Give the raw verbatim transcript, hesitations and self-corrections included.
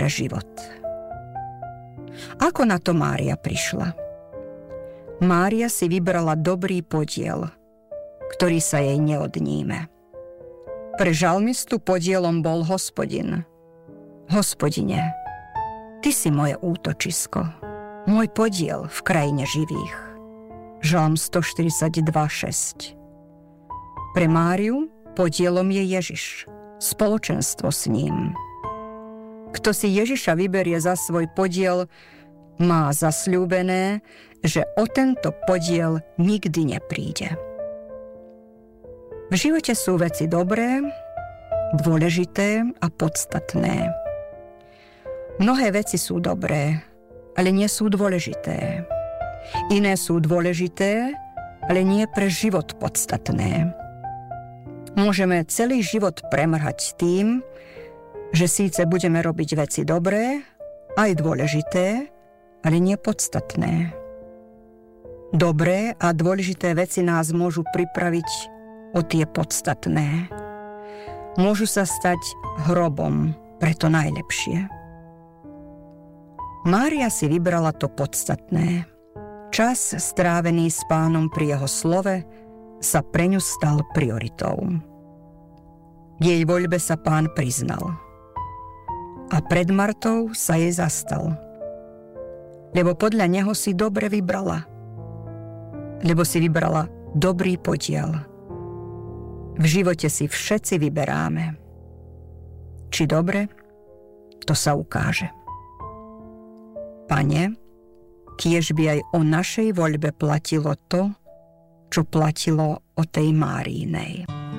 pre život. Ako na to Mária prišla? Mária si vybrala dobrý podiel, ktorý sa jej neodníme. Pre žalmistu podielom bol Hospodin. Hospodine, ty si moje útočisko, môj podiel v krajine živých. Žalm stoštyridsaťdva šesť. Pre Máriu podielom je Ježiš, spoločenstvo s ním. Kto si Ježiša vyberie za svoj podiel, má zasľúbené, že o tento podiel nikdy nepríde. V živote sú veci dobré, dôležité a podstatné. Mnohé veci sú dobré, ale nie sú dôležité. Iné sú dôležité, ale nie pre život podstatné. Môžeme celý život premrhať tým, že síce budeme robiť veci dobré, aj dôležité, ale nie podstatné. Dobré a dôležité veci nás môžu pripraviť o tie podstatné. Môžu sa stať hrobom pre to najlepšie. Mária si vybrala to podstatné. Čas strávený s Pánom pri jeho slove sa pre ňu stal prioritou. K jej voľbe sa Pán priznal. A pred Martou sa jej zastal. Lebo podľa neho si dobre vybrala. Lebo si vybrala dobrý podiel. V živote si všetci vyberáme. Či dobre, to sa ukáže. Pane, kiež by aj o našej voľbe platilo to, čo platilo o tej Máriinej.